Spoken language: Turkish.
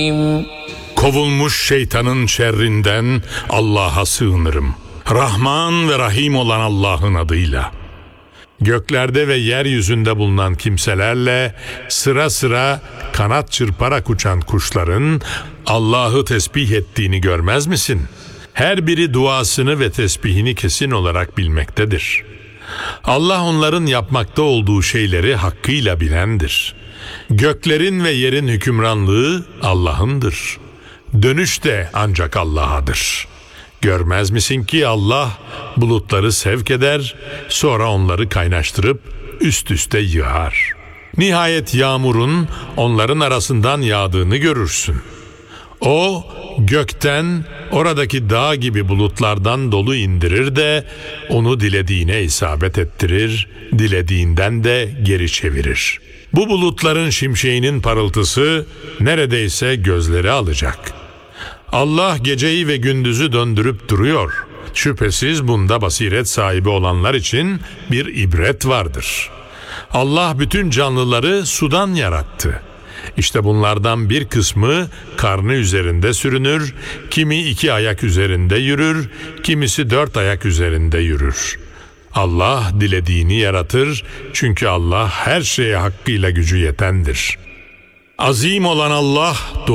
Kovulmuş şeytanın şerrinden Allah'a sığınırım. Rahman ve Rahim olan Allah'ın adıyla. Göklerde ve yeryüzünde bulunan kimselerle sıra sıra kanat çırparak uçan kuşların Allah'ı tesbih ettiğini görmez misin? Her biri duasını ve tesbihini kesin olarak bilmektedir. Allah onların yapmakta olduğu şeyleri hakkıyla bilendir. Göklerin ve yerin hükümranlığı Allah'ındır. Dönüş de ancak Allah'adır. Görmez misin ki Allah bulutları sevk eder, sonra onları kaynaştırıp üst üste yığar. Nihayet yağmurun onların arasından yağdığını görürsün. O gökten oradaki dağ gibi bulutlardan dolu indirir de onu dilediğine isabet ettirir, dilediğinden de geri çevirir. Bu bulutların şimşeğinin parıltısı neredeyse gözleri alacak. Allah geceyi ve gündüzü döndürüp duruyor. Şüphesiz bunda basiret sahibi olanlar için bir ibret vardır. Allah bütün canlıları sudan yarattı. İşte bunlardan bir kısmı karnı üzerinde sürünür, kimi 2 ayak üzerinde yürür, kimisi 4 ayak üzerinde yürür. Allah dilediğini yaratır, çünkü Allah her şeye hakkıyla gücü yetendir. Azim olan Allah